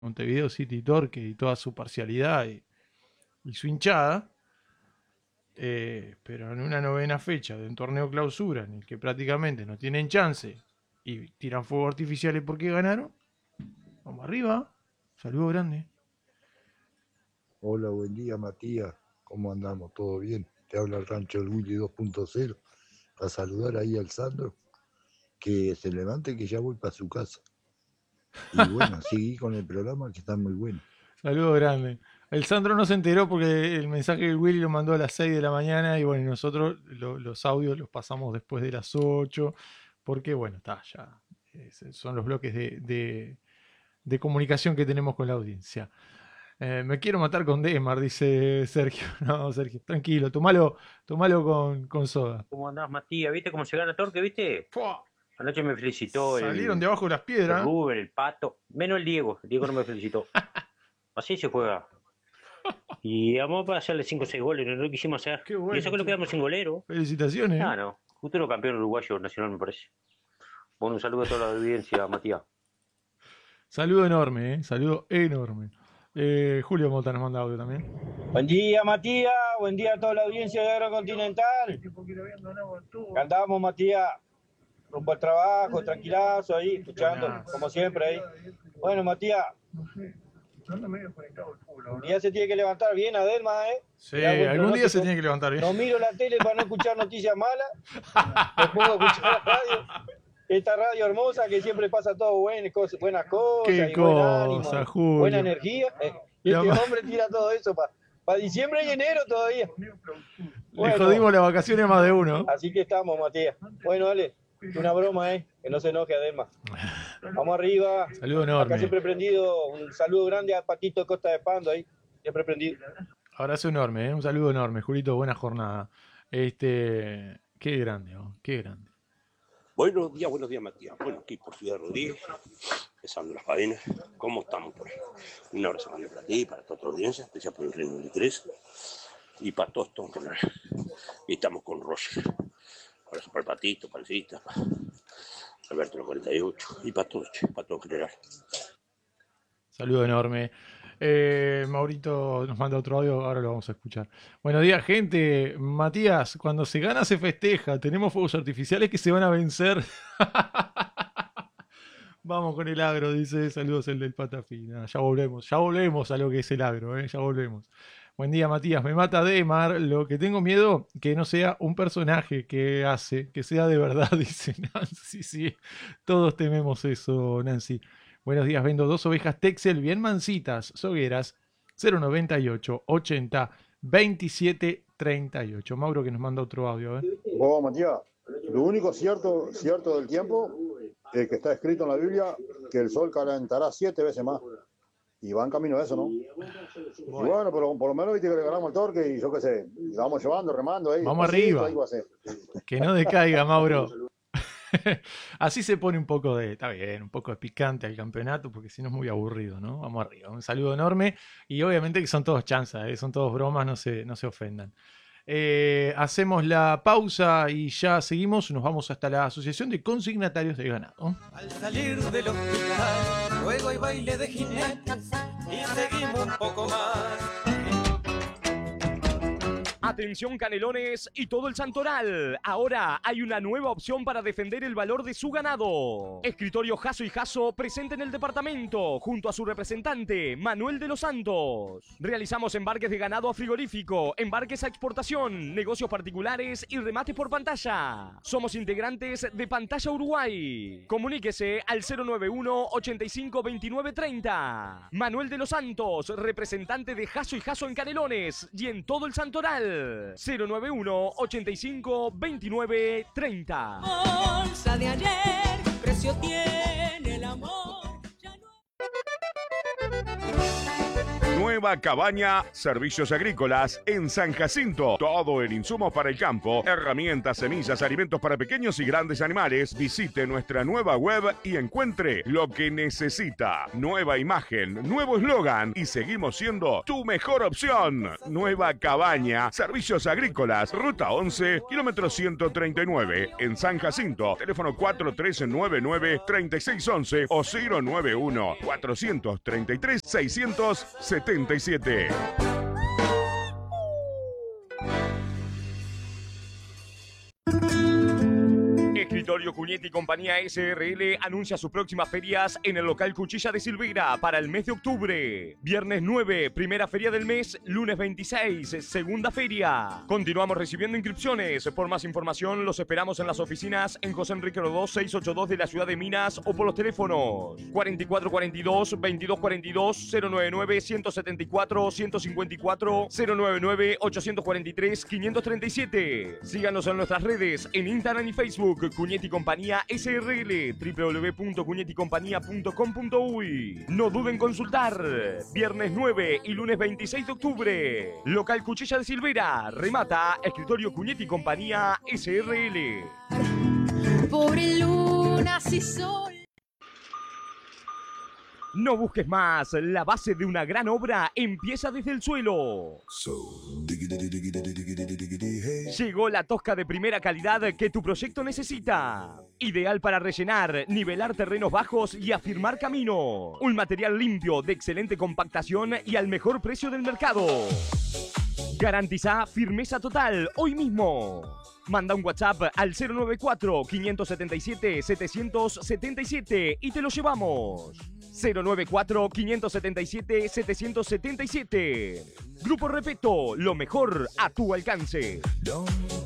Montevideo City Torque y toda su parcialidad y su hinchada, pero en una novena fecha de un torneo clausura en el que prácticamente no tienen chance y tiran fuegos artificiales porque ganaron, vamos arriba, saludo grande. Hola, buen día, Matías. ¿Cómo andamos? ¿Todo bien? Te habla el Rancho del Willy 2.0 a saludar ahí al Sandro, que se levante que ya voy para su casa. Y bueno, seguí con el programa que está muy bueno. Saludo grande. El Sandro no se enteró porque el mensaje del Willy lo mandó a las 6 de la mañana y bueno, nosotros los audios los pasamos después de las 8 porque bueno, está ya. Son los bloques de comunicación que tenemos con la audiencia. Me quiero matar con Demar, dice Sergio. No, Sergio, tranquilo, tomalo con soda. ¿Cómo andás, Matías? ¿Viste cómo se gana Torque, viste? ¡Fua! Anoche me felicitó Salieron el, de abajo de las el piedras. Rubén, el Pato, menos el Diego. El Diego no me felicitó. Así se juega. Y vamos para hacerle 5 o 6 goles, no lo quisimos hacer. Qué bueno, Y eso que lo che. quedamos sin golero. Felicitaciones. Ah, no. Futuro campeón uruguayo nacional, me parece. Bueno, un saludo a toda la audiencia, Matías. Saludo enorme, saludo enorme. Julio Mota nos manda audio también. Buen día, Matías. Buen día a toda la audiencia de Agrocontinental. Cantamos, Matías. Rumbo al trabajo, tranquilazo ahí, escuchando, como siempre ahí. Bueno, Matías. Un día se tiene que levantar bien, Adelma, ¿eh? Sí, algún día se tiene que levantar bien. No miro la tele para no escuchar noticias malas. Me pongo a escuchar la radio. Esta radio hermosa que siempre pasa todo buenas cosas, Qué y cosa, buen ánimo, Julio. buena energía. Y este hombre tira todo eso para diciembre y enero todavía. Le jodimos las vacaciones a más de uno. Así que estamos, Matías. Bueno, dale, una broma, que no se enoje, Adelma. Vamos arriba. Saludo enorme. Acá siempre prendido. Un saludo grande a Patito Costa de Pando ahí. Siempre prendido. Abrazo enorme, un saludo enorme. Julito, buena jornada. Qué grande, qué grande. Buenos días, Matías. Bueno, aquí por Ciudad Rodríguez, empezando las faenas. ¿Cómo estamos por ahí? Un abrazo grande para ti, para toda tu audiencia, especial por el Reino de 3 y para todos. Y estamos con Roger. Abrazo para el Patito, para el Cita, para Alberto los 48 y para todos en general. Saludo enorme. Maurito nos manda otro audio, ahora lo vamos a escuchar. Buenos días, gente. Matías, cuando se gana se festeja. Tenemos fuegos artificiales que se van a vencer. Vamos con el agro, dice. Saludos el del Patafina. Ya volvemos a lo que es el agro, ya volvemos. Buen día, Matías. Me mata Demar. Lo que tengo miedo que no sea un personaje que hace, que sea de verdad, dice Nancy. Sí, todos tememos eso, Nancy. Buenos días, vendo 2 ovejas Texel bien mansitas, sogueras, 098 80 27 38. Mauro que nos manda otro audio. Vos, Matías, lo único cierto del tiempo es que está escrito en la Biblia que el sol calentará 7 veces más. Y va en camino a eso, ¿no? Y bueno, pero por lo menos viste que le ganamos el Torque y yo qué sé, la vamos llevando, remando ahí. Vamos arriba. Que no decaiga, Mauro. Así se pone un poco está bien, un poco de picante al campeonato, porque si no es muy aburrido, ¿no? Vamos arriba. Un saludo enorme. Y obviamente que son todos chanzas, son todos bromas, no se ofendan. Hacemos la pausa y ya seguimos. Nos vamos hasta la Asociación de Consignatarios de Ganado. Al salir del hospital, luego hay baile de jinetes y seguimos un poco más. Atención Canelones y todo el Santoral. Ahora hay una nueva opción para defender el valor de su ganado. Escritorio Jasso y Jasso presente en el departamento junto a su representante Manuel de los Santos. Realizamos embarques de ganado a frigorífico, embarques a exportación, negocios particulares y remates por pantalla. Somos integrantes de Pantalla Uruguay. Comuníquese al 091 85 29 30. Manuel de los Santos, representante de Jasso y Jasso en Canelones y en todo el Santoral. 091 85 29 30. Bolsa de ayer, precio tiene el amor. Nueva Cabaña, servicios agrícolas en San Jacinto. Todo el insumo para el campo, herramientas, semillas, alimentos para pequeños y grandes animales. Visite nuestra nueva web y encuentre lo que necesita. Nueva imagen, nuevo eslogan y seguimos siendo tu mejor opción. Nueva Cabaña, servicios agrícolas, ruta 11, kilómetro 139, en San Jacinto. Teléfono 4399-3611 o 091-433-677. Escritorio Cuñetti y Compañía SRL anuncia sus próximas ferias en el local Cuchilla de Silveira para el mes de octubre. Viernes 9, primera feria del mes. Lunes 26, segunda feria. Continuamos recibiendo inscripciones. Por más información los esperamos en las oficinas en José Enrique Rodó 682 de la ciudad de Minas o por los teléfonos 4442-2242, 099-174-154, 099-843-537. Síganos en nuestras redes en Instagram y Facebook. Cuñetti Compañía SRL, www.cuñetticompañía.com.uy. No duden en consultar. Viernes 9 y lunes 26 de octubre. Local Cuchilla de Silveira. Remata Escritorio Cuñetti Compañía SRL. Pobre luna, si sol. No busques más. La base de una gran obra empieza desde el suelo. Llegó la tosca de primera calidad que tu proyecto necesita. Ideal para rellenar, nivelar terrenos bajos y afirmar camino. Un material limpio, de excelente compactación y al mejor precio del mercado. Garantiza firmeza total hoy mismo. Manda un WhatsApp al 094-577-777 y te lo llevamos. 094-577-777. Grupo Repeto, lo mejor a tu alcance.